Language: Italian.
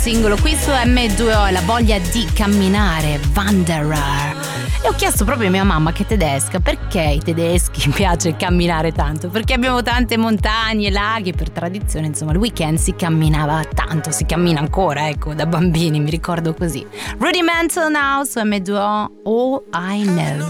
Singolo qui su M2O, la voglia di camminare, Wanderer. E ho chiesto proprio a mia mamma, che è tedesca, perché ai tedeschi piace camminare tanto? Perché abbiamo tante montagne, laghi, per tradizione, insomma, il weekend si camminava tanto, si cammina ancora, ecco, da bambini, mi ricordo così. Rudimental Now su M2O, All I Know.